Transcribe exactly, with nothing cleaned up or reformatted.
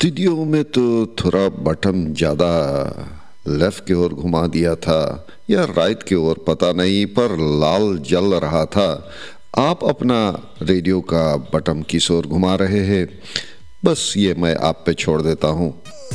Studio में तो थोड़ा बटन ज़्यादा लेफ़्ट की ओर घुमा दिया था या राइट की ओर पता नहीं, पर लाल जल रहा था। आप अपना रेडियो का बटन किस ओर घुमा रहे हैं, बस ये मैं आप पे छोड़ देता हूँ।